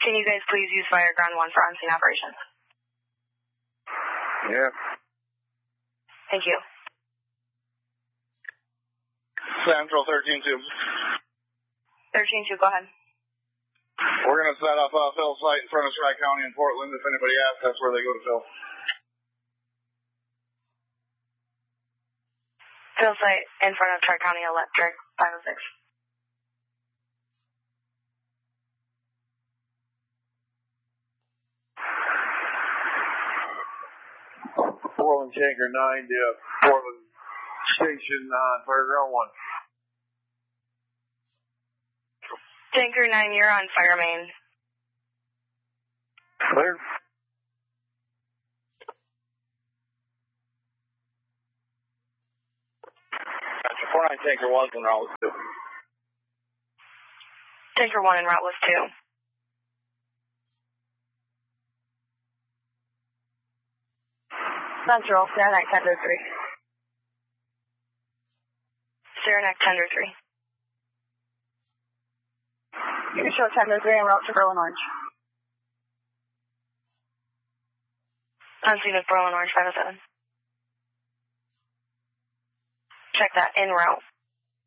Can you guys please use Fire Ground 1 for on-scene operations? Yeah. Thank you. Central 13-2. 13-2, go ahead. We're going to set up a fill site in front of Tri-County in Portland. If anybody asks, that's where they go to fill. Fill site in front of Tri-County Electric 506. Portland Tanker 9 to Portland Station on Fire Ground 1. Tanker 9, you're on fire main. Clear. Gotcha. 49 Tanker 1's en route was 2. Tanker 1 en route was 2. Central, Saranac 10-3. Saranac 10-3. You can show 10-3 en route to Berlin Orange. On scene with Berlin Orange 507. Check that, en route.